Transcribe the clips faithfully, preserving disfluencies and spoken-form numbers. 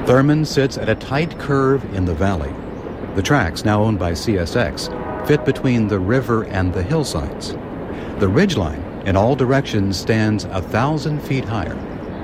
Thurmond sits at a tight curve in the valley. The tracks, now owned by C S X, fit between the river and the hillsides. The ridgeline, in all directions, stands a thousand feet higher.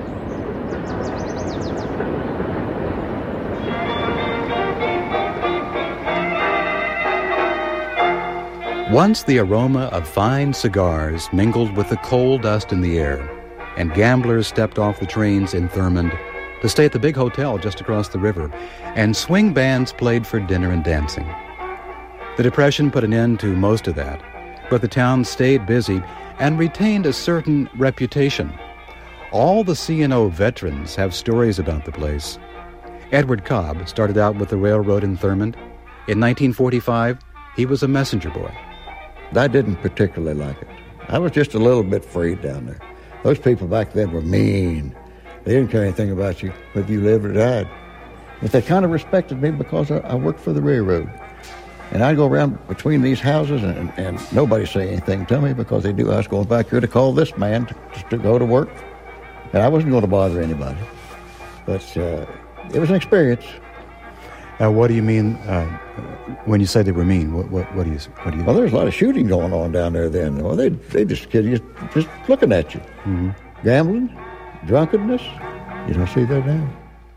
Once the aroma of fine cigars mingled with the coal dust in the air, and gamblers stepped off the trains in Thurmond to stay at the big hotel just across the river, and swing bands played for dinner and dancing. The Depression put an end to most of that, but the town stayed busy and retained a certain reputation. All the C and O veterans have stories about the place. Edward Cobb started out with the railroad in Thurmond. In nineteen forty-five, he was a messenger boy. I didn't particularly like it. I was just a little bit afraid down there. Those people back then were mean. They didn't care anything about you, whether you lived or died. But they kind of respected me because I, I worked for the railroad. And I'd go around between these houses, and, and nobody say anything to me because they knew I was going back here to call this man to, to go to work. And I wasn't going to bother anybody. But uh, it was an experience. Uh, what do you mean uh, when you say they were mean? What, what, what do you? What do you? Well, there's a lot of shooting going on down there then. Well, they they just kid you, just looking at you, mm-hmm. Gambling, drunkenness. You don't see that now.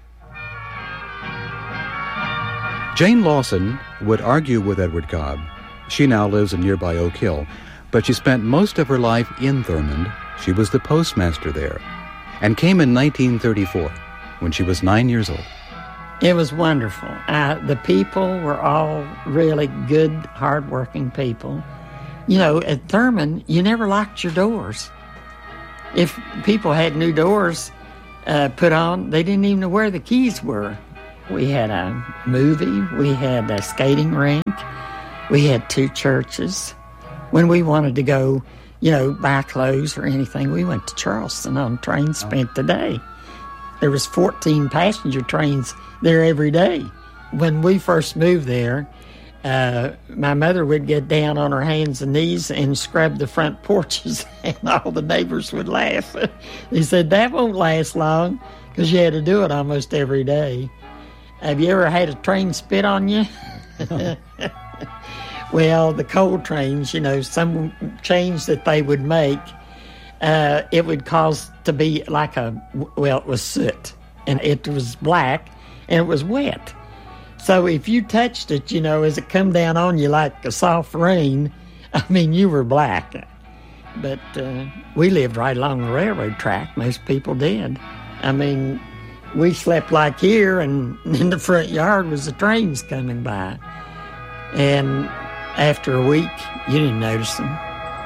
Jane Lawson would argue with Edward Cobb. She now lives in nearby Oak Hill, but she spent most of her life in Thurmond. She was the postmaster there, and came in nineteen thirty-four when she was nine years old. It was wonderful. Uh, the people were all really good, hard-working people. You know, at Thurmond, you never locked your doors. If people had new doors uh, put on, they didn't even know where the keys were. We had a movie, we had a skating rink, we had two churches. When we wanted to go, you know, buy clothes or anything, we went to Charleston on train, spent the day. There was fourteen passenger trains there every day. When we first moved there, uh, my mother would get down on her hands and knees and scrub the front porches, and all the neighbors would laugh. They said, that won't last long, because you had to do it almost every day. Have you ever had a train spit on you? Well, the coal trains, you know, some change that they would make, uh, it would cause to be like a, well, it was soot, and it was black, and it was wet. So if you touched it, you know, as it come down on you like a soft rain, I mean, you were black. But uh, we lived right along the railroad track. Most people did. I mean, we slept like here, and in the front yard was the trains coming by. And after a week, you didn't notice them.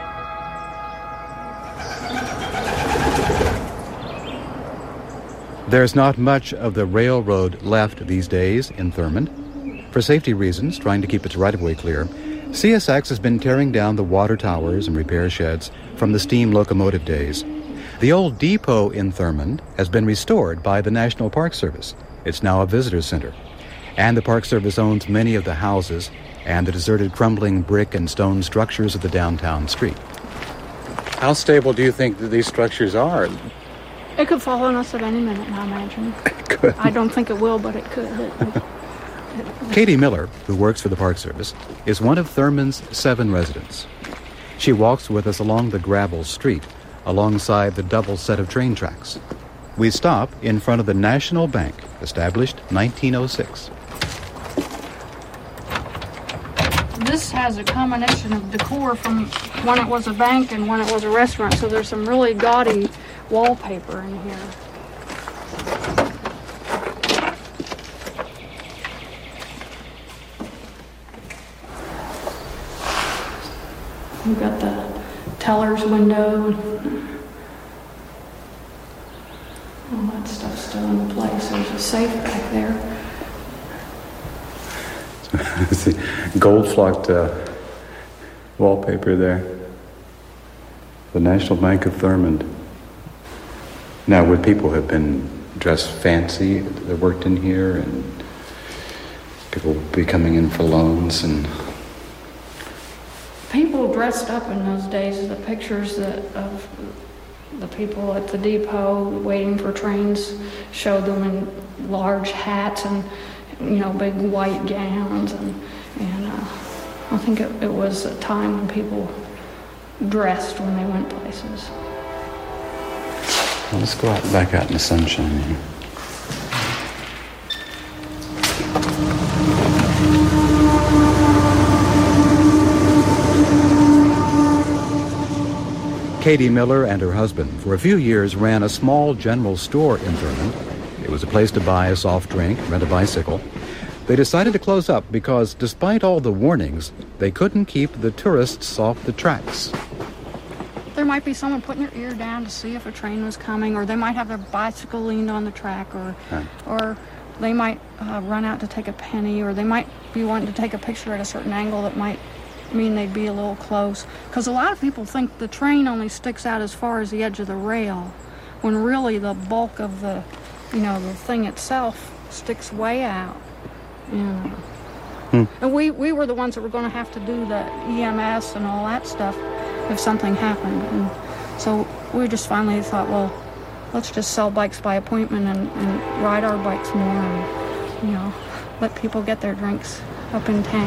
There's not much of the railroad left these days in Thurmond. For safety reasons, trying to keep its right-of-way clear, C S X has been tearing down the water towers and repair sheds from the steam locomotive days. The old depot in Thurmond has been restored by the National Park Service. It's now a visitor center. And the Park Service owns many of the houses and the deserted, crumbling brick and stone structures of the downtown street. How stable do you think that these structures are? It could fall on us at any minute, I imagine. It could. I don't think it will, but it could. It, it, it, Katie Miller, who works for the Park Service, is one of Thurmond's seven residents. She walks with us along the gravel street, alongside the double set of train tracks. We stop in front of the National Bank, established nineteen oh six. This has a combination of decor from when it was a bank and when it was a restaurant, so there's some really gaudy wallpaper in here. We've got the teller's window. All that stuff's still in place. There's a safe back there. Gold-flocked uh, wallpaper there. The National Bank of Thurmond. Now, would people have been dressed fancy that worked in here, and people would be coming in for loans? And people dressed up in those days. The pictures that of the people at the depot waiting for trains showed them in large hats and, you know, big white gowns. And, and uh, I think it, it was a time when people dressed when they went places. Well, let's go out back out in the sunshine here. Katie Miller and her husband for a few years ran a small general store in Thurmond. It was a place to buy a soft drink, rent a bicycle. They decided to close up because, despite all the warnings, they couldn't keep the tourists off the tracks. There might be someone putting their ear down to see if a train was coming, or they might have their bicycle leaned on the track, or huh. or they might uh, run out to take a penny, or they might be wanting to take a picture at a certain angle that might mean they'd be a little close. Because a lot of people think the train only sticks out as far as the edge of the rail, when really the bulk of the, you know, the thing itself sticks way out. You know. Hmm. And we, we were the ones that were going to have to do the E M S and all that stuff if something happened. And so we just finally thought, well, let's just sell bikes by appointment and, and ride our bikes more and, you know, let people get their drinks up in town.